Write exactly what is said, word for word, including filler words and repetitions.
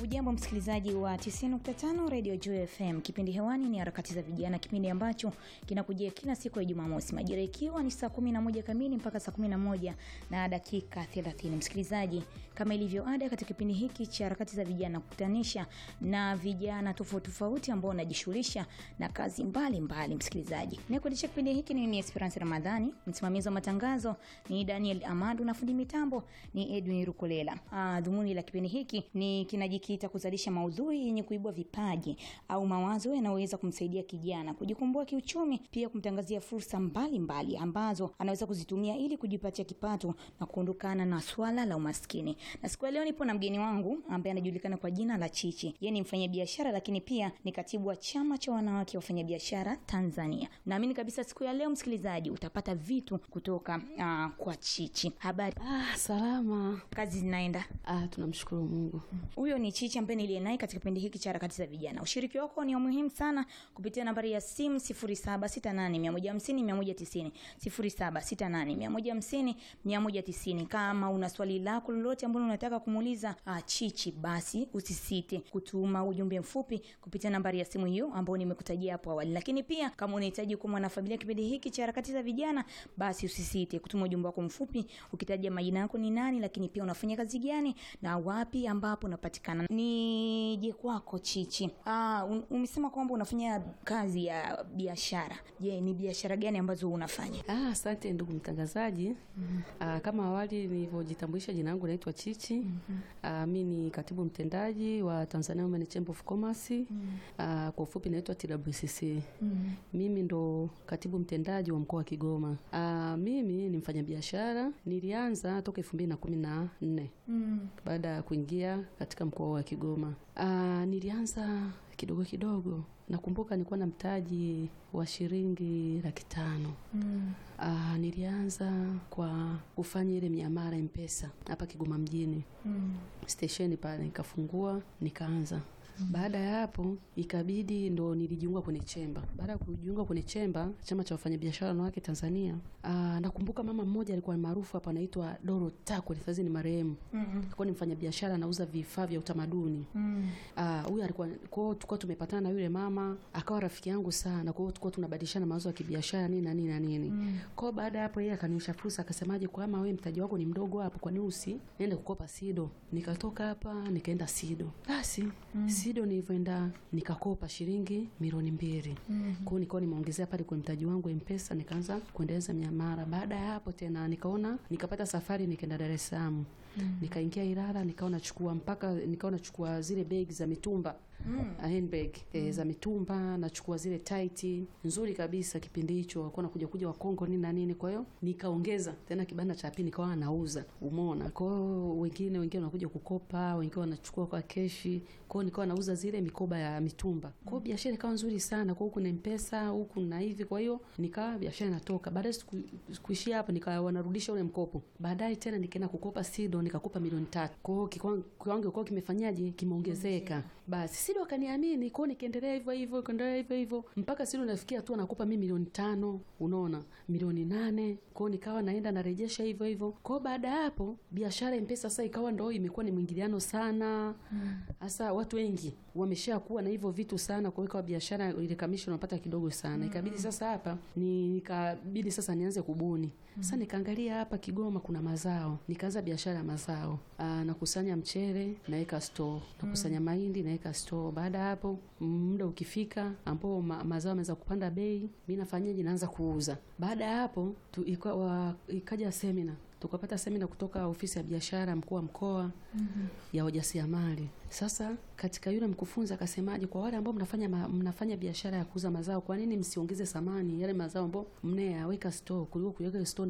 Ujambo msikilizaji wa tisini nukta tano Radio Joy F M. Kipindi hewani ni harakati za vijana, kipindi ambacho kinakujia kila siku ya Jumamosi majira ikiwa ni saa kumi na moja kamili mpaka saa kumi na moja na dakika thelathini. Msikilizaji, kama ilivyo ada katika kipindi hiki cha harakati za vijana, kukutanisha na vijana tofauti tofauti ambao wanajishughulisha na kazi mbalimbali mbali. Msikilizaji, nikuendesha kipindi hiki ni mimi Esperance Ramadhani, msimamizi wa matangazo ni Daniel Amadu na fundi mitambo ni Edwin Rukolela. Ah, dhumuni la kipindi hiki ni kinajikita kuzalisha maudhui yenye kuibua vipaji au mawazo yanayoweza kumsaidia kijana kujikomboa kiuchumi, pia kumtangazia fursa mbalimbali mbali ambazo anaweza kuzitumia ili kujipatia kipato na kuondokana na swala la umaskini. Na siku ya leo nipo na mgeni wangu ambaye anajulikana kwa jina la Chichi. Yeye ni mfanyabiashara lakini pia ni katibu wa chama cha wanawake wafanyabiashara Tanzania. Naamini kabisa siku ya leo msikilizaji utapata vitu kutoka uh, kwa Chichi. Habari? Ah, salama. Kazi zinaenda? Ah, tunamshukuru Mungu. Huyo ni Chichi ambaye niliye naye katika kipindi hiki cha harakati za vijana. Ushiriki wako ni muhimu sana kupitia nambari ya simu sifuri saba sita nane moja hamsini mia moja tisini sifuri saba sita nane moja hamsini mia moja tisini. Kama una swali lako lolote ambalo unataka kumuuliza ah, Chichi, basi usisite kutuma ujumbe mfupi kupitia nambari ya simu hiyo ambayo nimekutajia hapo awali. Lakini pia kama unahitaji kuwa mwanafamilia kipindi hiki cha harakati za vijana, basi usisite kutuma ujumbe wako mfupi ukitaja majina yako ni nani, lakini pia unafanya kazi gani na wapi ambapo unapatikana. Nije kwako Chichi. Ah, umesema kwamba unafanya kazi ya biashara. Je, ni biashara gani ambazo unafanya? Ah, asante ndugu mtangazaji. Mm-hmm. Ah, kama awali nilivyojitambulisha, jina langu naitwa Chichi. Mm-hmm. Ah, mimi ni katibu mtendaji wa Tanzania Women Chamber of Commerce. Mm-hmm. Ah, kwa ufupi naitwa T W C C. Mm-hmm. Mimi ndo katibu mtendaji wa mkoa wa Kigoma. Ah, mimi ni mfanyabiashara. Nilianza toka elfu mbili na kumi na nne. Mm-hmm. Baada ya kuingia katika mkoa wa Kigoma. Ah, nilianza kidogo kidogo. Nakumbuka nilikuwa na mtaji wa shilingi laki tano. Mm. Ah, nilianza kwa kufanya ile miamala M-Pesa hapa Kigoma mjini. Mm. Station pale nikafungua, nikaanza. Mm. Baada ya hapo ikabidi ndo nilijiunga kwenye chemba. Baada ya kujiunga kwenye chemba, chama cha wafanyabiashara wanawake Tanzania, ah, nakumbuka mama mmoja alikuwa maarufu hapa anaitwa Doro Tako, sasa ni marehemu. Mm. Alikuwa ni mfanyabiashara anauza vifaa vya utamaduni. Mm. Ah, huyu alikuwa kwao, tulikuwa tumepatana na yule mama, akawa rafiki yangu sana. Kwa hiyo tulikuwa tunabadilishana mawazo ya kibiashara nini na nini na nini. Mm. Kwa baada ya hapo yeye akanionyesha fursa, akasemaje, kwa kama wewe mtaji wako ni mdogo hapo, kwa nini usi nenda kukopa Sido? Nikatoka hapa nikaenda Sido. Basi mm. Sido nilivyoenda nikakopa shilingi milioni mbili. Mm. Kwa hiyo nikawa nimeongezea pale kwa mtaji wangu M-Pesa, nikaanza kuendeleza miamala. Baada ya hapo tena nikaona nikapata safari nikaenda Dar es Salaam. Mm. Nikaingia Ilala, nikaona nachukua mpaka nikaona nachukua zile begi za mitumba. Mm. Handbag mm. E, za mitumba, nachukua zile tight nzuri kabisa. Kipindi hicho walikuwa nakuja kuja wa Kongo nini na nini. Kwa hiyo nikaongeza tena kibanda cha pili nikawa nauza, umeona. Kwa hiyo wengine wengine wanakuja kukopa, wengine wanachukua kwa keshi. Kwa hiyo nikawa nauza zile mikoba ya mitumba. Kwa hiyo biashara ikawa nzuri sana. Kwa hiyo kuna M-Pesa huku na hivi, kwa hiyo nikawa biashara inatoka. Baadaye kuishia hapo nikawa wanarudisha ule mkopo. Baadaye tena nikaenda kukopa Sido, nikakopa milioni tatu. Kwa hiyo kiwango kilikuwa kimefanyaje, kimeongezeka. Basi Sido akaniamini, kwa hiyo nikaendelea hivyo hivyo, kaendelea hivyo hivyo mpaka Sido nafikia tu nakupa mimi milioni tano, unaona, milioni nane. Kwa hiyo nikawa naenda narejesha hivyo hivyo. Kwa hiyo baada ya hapo biashara M-Pesa sasa ikawa ndio imekuwa ni mwingiliano sana. Sasa mm. watu wengi wameshakuwa na hivyo vitu sana, kwa hiyo biashara ile commission unapata kidogo sana. Mm. Ikabidi sasa hapa nikabidi sasa nianze kubuni. Mm. Sasa nikaangalia hapa Kigoma kuna mazao. Nikaanza biashara ya mazao. Aa, nakusanya mchele naweka store, nakusanya mm. mahindi naweka store. Baada hapo muda ukifika ambapo ma, mazao yameweza kupanda bei, mimi nafanyaje, naanza kuuza. Baada ya hapo tu, ikawa ikaja semina. Tukapata semina kutoka ofisi ya biashara mkuu wa mkoa mm-hmm. ya wajasiriamali. Sasa katika yule mkufunzi akasemaje, kwa wale ambao mnafanya ma, mnafanya biashara ya kuuza mazao, kwa nini msiongeze thamani yale mazao ambao mnayaweka store kuliko kuweka store